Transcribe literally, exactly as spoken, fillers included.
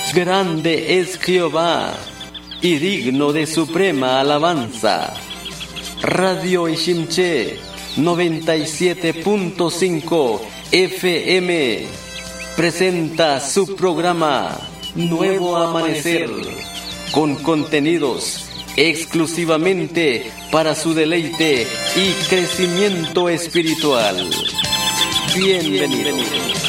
Grande es Jehová, y digno de suprema alabanza. Radio Ishimché noventa y siete punto cinco F M presenta su programa Nuevo Amanecer, con contenidos exclusivamente para su deleite y crecimiento espiritual. Bienvenidos.